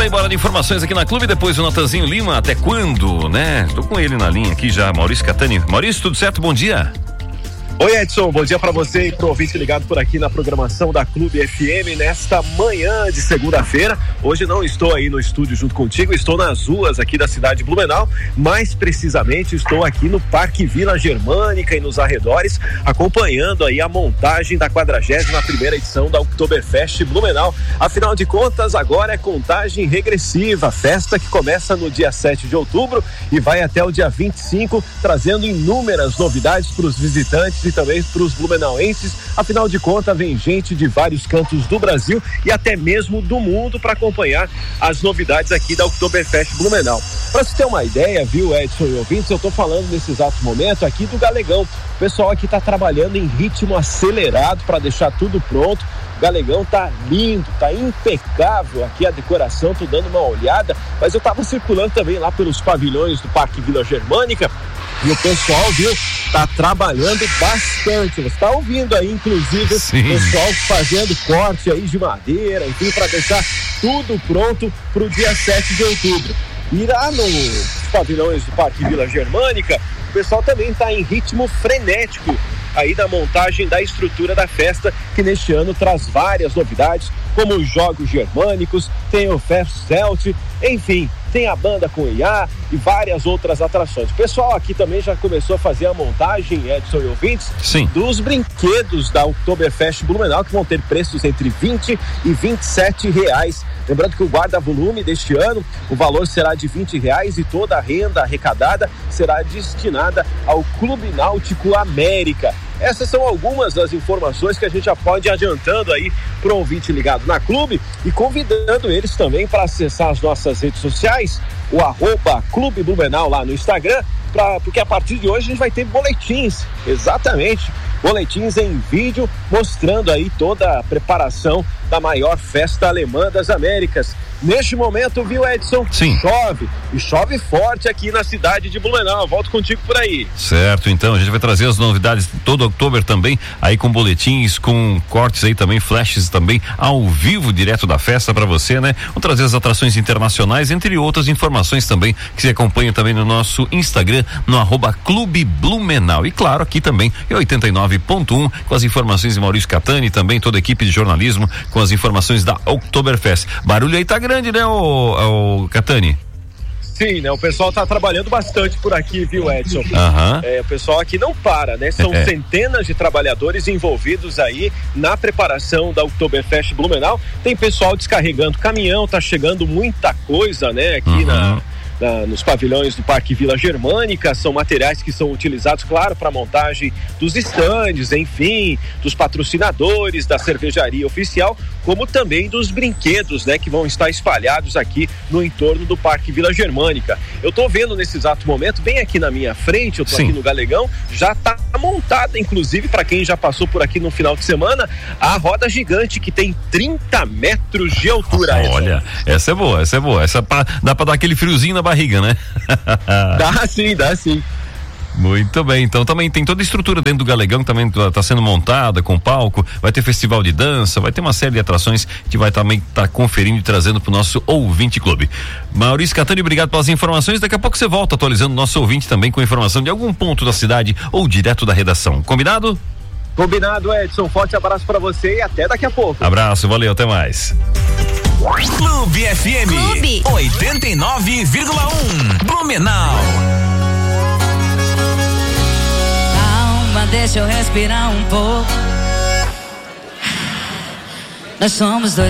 bem, bora de informações aqui na Clube, depois o Natanzinho Lima, até quando, né? Tô com ele na linha aqui já, Maurício Catani. Maurício, tudo certo? Bom dia. Oi, Edson, bom dia pra você e pro ouvinte ligado por aqui na programação da Clube FM nesta manhã de segunda-feira. Hoje não estou aí no estúdio junto contigo, estou nas ruas aqui da cidade de Blumenau, mais precisamente estou aqui no Parque Vila Germânica e nos arredores, acompanhando aí a montagem da 41ª edição da Oktoberfest Blumenau. Afinal de contas, agora é contagem regressiva, festa que começa no dia 7 de outubro e vai até o dia 25, trazendo inúmeras novidades para os visitantes e também para os blumenauenses. Afinal de contas, vem gente de vários cantos do Brasil e até mesmo do mundo para acompanhar as novidades aqui da Oktoberfest Blumenau. Para você ter uma ideia, viu, Edson e ouvintes, eu estou falando nesse exato momento aqui do Galegão. O pessoal aqui está trabalhando em ritmo acelerado para deixar tudo pronto. O Galegão tá lindo, tá impecável aqui a decoração, tô dando uma olhada, mas eu tava circulando também lá pelos pavilhões do Parque Vila Germânica e o pessoal, viu, tá trabalhando bastante. Você tá ouvindo aí, inclusive, o pessoal fazendo corte aí de madeira, enfim, para deixar tudo pronto pro dia 7 de outubro. E lá nos pavilhões do Parque Vila Germânica, o pessoal também tá em ritmo frenético aí da montagem da estrutura da festa, que neste ano traz várias novidades, como os jogos germânicos, tem o Festzelt, enfim, tem a banda com IA e várias outras atrações. O pessoal aqui também já começou a fazer a montagem, Edson e ouvintes, dos brinquedos da Oktoberfest Blumenau, que vão ter preços entre R$20 e R$27. Lembrando que o guarda-volume deste ano, o valor será de R$20 e toda a renda arrecadada será destinada ao Clube Náutico América. Essas são algumas das informações que a gente já pode ir adiantando aí para o ouvinte ligado na Clube e convidando eles também para acessar as nossas redes sociais, o @Clube Blumenau lá no Instagram, porque a partir de hoje a gente vai ter boletins, exatamente, boletins em vídeo mostrando aí toda a preparação da maior festa alemã das Américas. Neste momento, viu, Edson? Chove, e chove forte aqui na cidade de Blumenau. Volto contigo por aí. Certo, então a gente vai trazer as novidades todo outubro também, aí com boletins, com cortes aí também, flashes também ao vivo, direto da festa para você, né? Vamos trazer as atrações internacionais, entre outras informações também, que você acompanha também no nosso Instagram, no @Clube Blumenau. E claro, aqui também, em 89.1, com as informações de Maurício Catani, também toda a equipe de jornalismo, com as informações da Oktoberfest. Barulho aí tá grande, né, o Catani? Sim, né? O pessoal tá trabalhando bastante por aqui, viu, Edson? O pessoal aqui não para, né? São centenas de trabalhadores envolvidos aí na preparação da Oktoberfest Blumenau. Tem pessoal descarregando caminhão, tá chegando muita coisa, né? Aqui nos pavilhões do Parque Vila Germânica. São materiais que são utilizados, claro, para montagem dos estandes, enfim, dos patrocinadores, da cervejaria oficial, como também dos brinquedos, né, que vão estar espalhados aqui no entorno do Parque Vila Germânica. Eu tô vendo nesse exato momento, bem aqui na minha frente, eu tô aqui no Galegão, já tá montada, inclusive, para quem já passou por aqui no final de semana, a roda gigante que tem 30 metros de altura. Olha, essa é boa, essa dá pra dar aquele friozinho na barriga, né? Dá sim. Muito bem, então também tem toda a estrutura dentro do Galegão, também está sendo montada com palco, vai ter festival de dança, vai ter uma série de atrações que vai também estar conferindo e trazendo para o nosso ouvinte clube. Maurício Catani, obrigado pelas informações, daqui a pouco você volta atualizando o nosso ouvinte também com informação de algum ponto da cidade ou direto da redação, combinado? Combinado, Edson, forte abraço para você e até daqui a pouco. Abraço, valeu, até mais. Clube FM 89,1 Blumenau. Deixa eu respirar um pouco. Nós somos dois